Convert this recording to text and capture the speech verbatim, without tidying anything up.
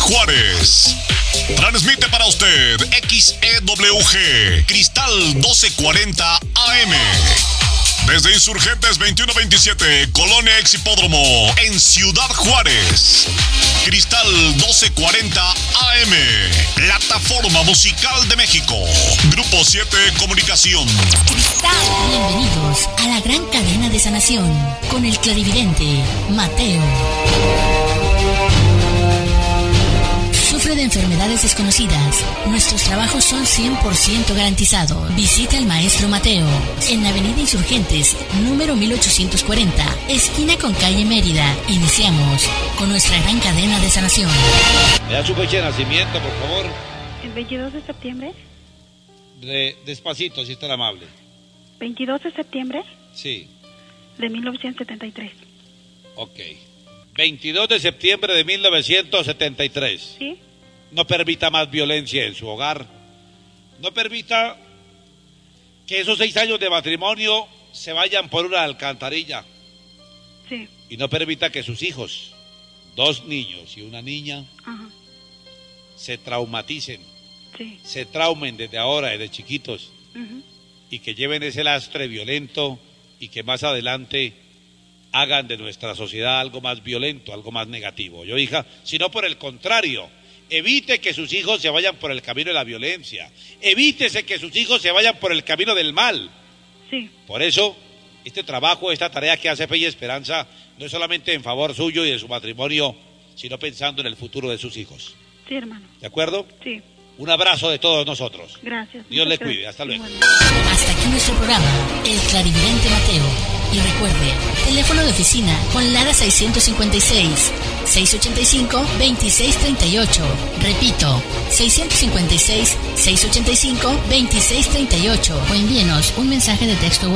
Juárez. Transmite para usted X E W G, Cristal doce cuarenta A M. Desde Insurgentes veintiuno veintisiete, Colonia Exhipódromo, en Ciudad Juárez. Cristal doce cuarenta A M, Plataforma Musical de México. Grupo siete Comunicación. Cristal. Bienvenidos a la gran cadena de sanación con el clarividente Mateo. Sufre de enfermedades desconocidas. Nuestros trabajos son cien por ciento garantizados. Visita al maestro Mateo en Avenida Insurgentes, número mil ochocientos cuarenta, esquina con calle Mérida. Iniciamos con nuestra gran cadena de sanación. ¿Me da su fecha de nacimiento, por favor? ¿El veintidós de septiembre? De, despacito, si es tan amable. ¿veintidós de septiembre? Sí. De mil novecientos setenta y tres. Ok. veintidós de septiembre de mil novecientos setenta y tres. ¿Sí? No permita más violencia en su hogar. No permita que esos seis años de matrimonio se vayan por una alcantarilla. Sí. Y no permita que sus hijos, dos niños y una niña, Ajá. se traumaticen, Sí. se traumen desde ahora, desde chiquitos, Uh-huh. y que lleven ese lastre violento y que más adelante hagan de nuestra sociedad algo más violento, algo más negativo. Yo, hija, sino por el contrario, evite que sus hijos se vayan por el camino de la violencia, evítese que sus hijos se vayan por el camino del mal. Sí. Por eso, este trabajo, esta tarea que hace Fe y Esperanza, no es solamente en favor suyo y de su matrimonio, sino pensando en el futuro de sus hijos. Sí, hermano. ¿De acuerdo? Sí. Un abrazo de todos nosotros. Gracias. Dios Muchas le cuide. gracias. Hasta luego. Igualmente. Hasta aquí nuestro programa, El Clarividente Mateo. Y recuerde, teléfono de oficina con Lara seiscientos cincuenta y seis, seiscientos ochenta y cinco, veintiséis treinta y ocho. Repito, seiscientos cincuenta y seis, seiscientos ochenta y cinco, veintiséis treinta y ocho. O envíenos un mensaje de texto